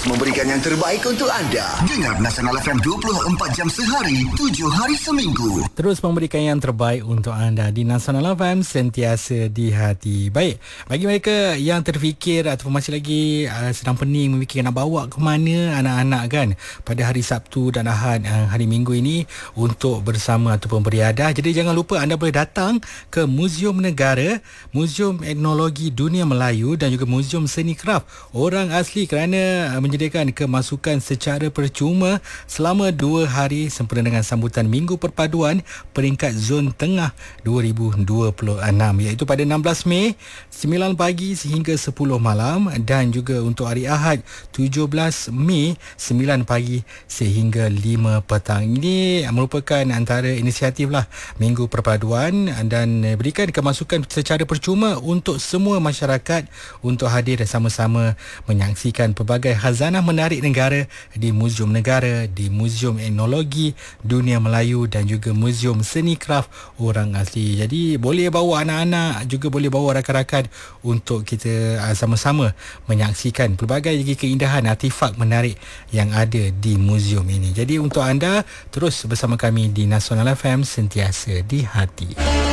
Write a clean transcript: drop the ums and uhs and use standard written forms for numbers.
memberikan yang terbaik untuk anda. Dengar Nasional FM 24 jam sehari, 7 hari seminggu. Terus memberikan yang terbaik untuk anda di Nasional FM, sentiasa di hati. Baik, bagi mereka yang terfikir ataupun masih lagi sedang pening memikirkan nak bawa ke mana anak-anak kan pada hari Sabtu dan Ahad hari Minggu ini untuk bersama ataupun beriadah. Jadi jangan lupa anda boleh datang ke Muzium Negara, Muzium Etnologi Dunia Melayu dan juga Muzium Seni Kraf Orang Asli kerana menyediakan kemasukan secara percuma selama 2 hari sempena dengan sambutan Minggu Perpaduan peringkat Zon Tengah 2026, iaitu pada 16 Mei 9 pagi sehingga 10 malam dan juga untuk hari Ahad 17 Mei 9 pagi sehingga 5 petang. Ini merupakan antara inisiatif lah Minggu Perpaduan dan berikan kemasukan secara percuma untuk semua masyarakat untuk hadir dan sama-sama menyaksikan pelbagai khazanah menarik negara di Muzium Negara, di Muzium Etnologi Dunia Melayu dan juga Muzium Seni Kraf Orang Asli. Jadi boleh bawa anak-anak, juga boleh bawa rakan-rakan untuk kita sama-sama menyaksikan pelbagai keindahan artifak menarik yang ada di muzium ini. Jadi untuk anda terus bersama kami di Nasional FM, sentiasa di hati.